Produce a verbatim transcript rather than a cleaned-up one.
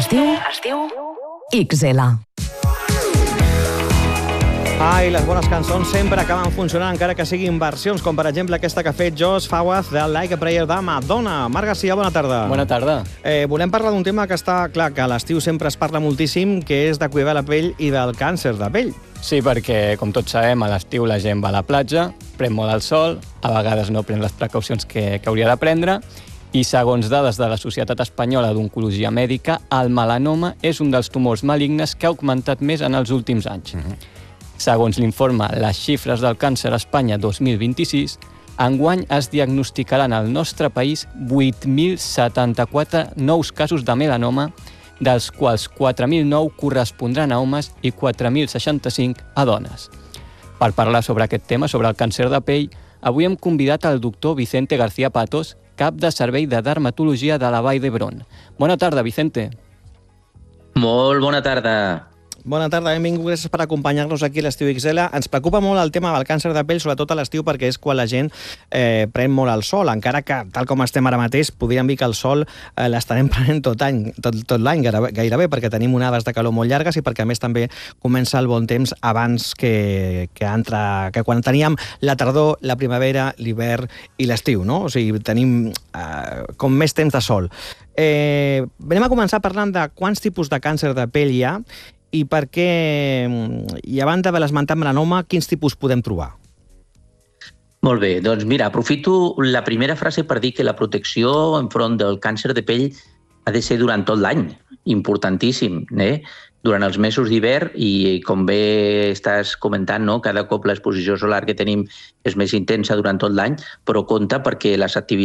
Es diu... Es diu... X L. Ai, les bones cançons sempre acaben funcionant, encara que siguin versions, com per exemple aquesta que ha fet Josh Fawaz de Like a Prayer de Madonna. Marc Garcia, bona tarda. Bona tarda. Eh, volem parlar d'un tema que està clar, que a l'estiu sempre es parla moltíssim, que és de cuidar la pell i del càncer de pell. Sí, perquè, com tots sabem, a l'estiu la gent va a la platja, pren molt el sol, a vegades no pren les precaucions que, que hauria de prendre, i segons dades de la Societat Espanyola d'Oncologia Mèdica, el melanoma és un dels tumors malignes que ha augmentat més en els últims anys. Uh-huh. Segons l'informe Les xifres del càncer a Espanya dos mil vint-i-sis, enguany es diagnosticaran al nostre país vuit mil setanta-quatre nous casos de melanoma, dels quals quatre mil nou correspondran a homes i quatre mil seixanta-cinc a dones. Per parlar sobre aquest tema, sobre el càncer de pell, avui hem convidat el doctor Vicente García Patos, cap de Servei de Dermatologia de la Vall d'Hebron. Bona tarda, Vicente. Molt bona tarda. Bona tarda, benvinguts, gràcies per acompanyar-nos aquí a l'Estiu X L. Ens preocupa molt el tema del càncer de pell, sobretot a l'estiu, perquè és quan la gent eh, pren molt el sol, encara que, tal com estem ara mateix, podríem dir que el sol eh, l'estarem prenent tot, any, tot, tot l'any gairebé, gairebé, perquè tenim onades de calor molt llargues i perquè, a més, també comença el bon temps abans que, que, entra, que quan teníem la tardor, la primavera, l'hivern i l'estiu, no? O sigui, tenim eh, com més temps de sol. Eh, anem a començar parlant de quants tipus de càncer de pell hi ha i per què, i a banda de l'esmentat melanoma, quins tipus podem trobar? Molt bé, doncs mira, aprofito la primera frase per dir que la protecció enfront del càncer de pell ha de ser durant tot l'any, importantíssim, eh? Durant els mesos d'hivern i, com bé estàs comentant, no? Cada cop l'exposició solar que tenim és més intensa durant tot l'any, però compte perquè les activitats